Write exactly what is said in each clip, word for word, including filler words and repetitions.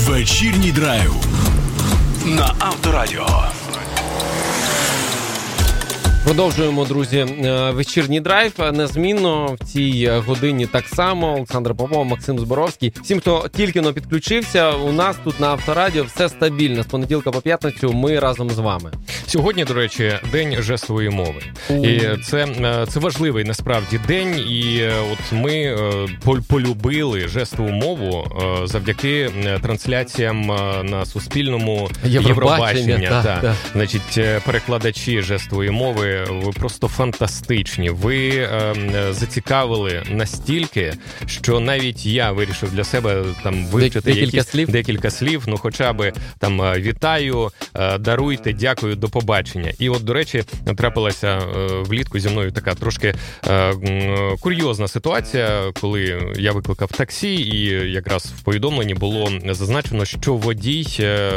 Вечірній драйв на Авторадіо. Продовжуємо, друзі, вечірній драйв. Незмінно в цій годині так само. Олександр Попов, Максим Зборовський. Всім, хто тільки-но підключився, у нас тут на Авторадіо все стабільно. З понеділка по п'ятницю ми разом з вами. Сьогодні, до речі, День жестової мови. І це, це важливий, насправді, день. І от ми полюбили жестову мову завдяки трансляціям на Суспільному Євробачення. Так, та. так. Значить, перекладачі жестової мови, ви просто фантастичні. Ви е, зацікавили настільки, що навіть я вирішив для себе там вивчити декілька якісь, слів. декілька слів, ну хоча би там вітаю, е, даруйте, дякую, до побачення. І от, до речі, трапилася е, влітку зі мною така трошки е, курйозна ситуація, коли я викликав таксі, і якраз в повідомленні було зазначено, що водій е,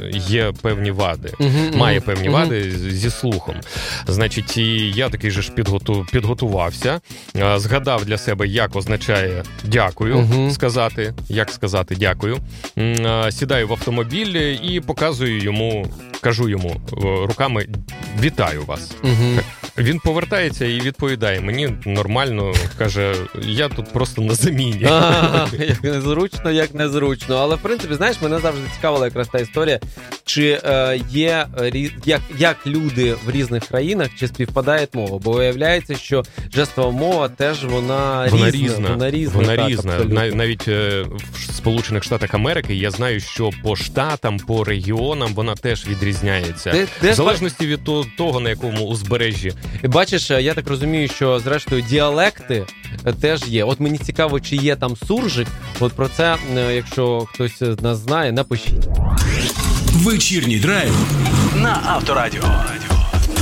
є певні вади, Uh-huh, має uh-huh, певні uh-huh. вади зі слухом. Значить, і я такий же ж підготу, підготувався, а, згадав для себе, як означає «дякую», uh-huh. сказати, як сказати «дякую». А, сідаю в автомобіль і показую йому, кажу йому руками «вітаю вас». Uh-huh. Він повертається і відповідає мені нормально, каже, я тут просто на заміні. А, як незручно, як незручно. Але, в принципі, знаєш, мене завжди цікавила якраз та історія, чи е, є, як, як люди в різних країнах, чи співпадає мова. Бо виявляється, що жестова мова теж вона, Вона різна. різна. Вона різна, Вона так, різна. абсолютно. Навіть е, в Сполучених Штатах Америки я знаю, що по штатам, по регіонам вона теж відрізняється. Де, де в залежності від того, на якому узбережжі. І бачиш, я так розумію, що, зрештою, діалекти теж є. От мені цікаво, чи є там суржик. От про це, якщо хтось з нас знає, напишіть. Вечірній драйв на Авторадіо.